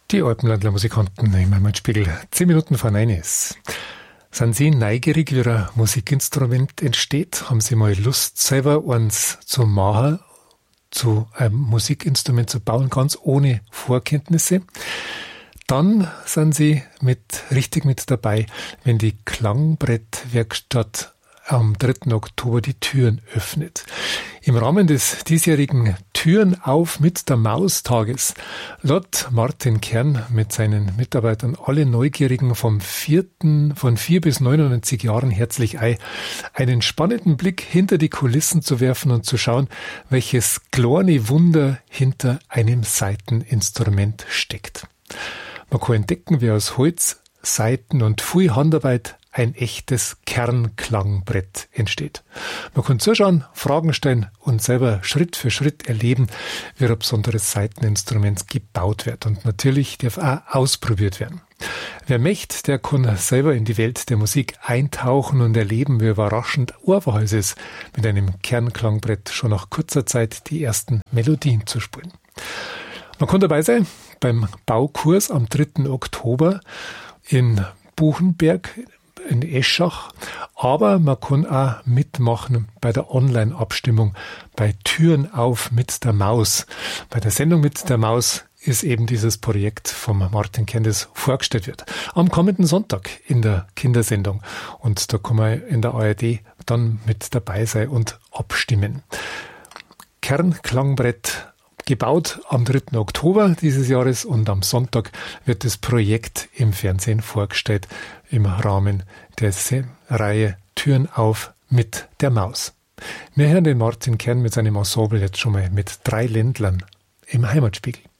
Die Alpenländler Musikanten im Heimatspiegel. 10 Minuten vor 9 ist. Sind Sie neugierig, wie ein Musikinstrument entsteht? Haben Sie mal Lust, selber eins zu machen, zu einem Musikinstrument zu bauen, ganz ohne Vorkenntnisse? Dann sind Sie richtig mit dabei, wenn die Klangbrettwerkstatt am 3. Oktober die Türen öffnet. Im Rahmen des diesjährigen Türen auf mit der Maus-Tages lädt Martin Kern mit seinen Mitarbeitern alle Neugierigen von 4 bis 99 Jahren herzlich ein, einen spannenden Blick hinter die Kulissen zu werfen und zu schauen, welches kleine Wunder hinter einem Saiteninstrument steckt. Man kann entdecken, wie aus Holz, Saiten und viel Handarbeit ein echtes Kernklangbrett entsteht. Man kann zuschauen, Fragen stellen und selber Schritt für Schritt erleben, wie ein besonderes Saiteninstrument gebaut wird. Und natürlich darf auch ausprobiert werden. Wer möchte, der kann selber in die Welt der Musik eintauchen und erleben, wie überraschend einfach es ist, mit einem Kernklangbrett schon nach kurzer Zeit die ersten Melodien zu spielen. Man kann dabei sein beim Baukurs am 3. Oktober in Buchenberg in Eschach, aber man kann auch mitmachen bei der Online-Abstimmung bei Türen auf mit der Maus. Bei der Sendung mit der Maus ist eben dieses Projekt vom Martin Kern, das vorgestellt wird. Am kommenden Sonntag in der Kindersendung. Und da kann man in der ARD dann mit dabei sein und abstimmen. Kernklangbrett gebaut am 3. Oktober dieses Jahres und am Sonntag wird das Projekt im Fernsehen vorgestellt im Rahmen der Reihe Türen auf mit der Maus. Wir hören den Martin Kern mit seinem Ensemble jetzt schon mal mit 3 Ländlern im Heimatspiegel.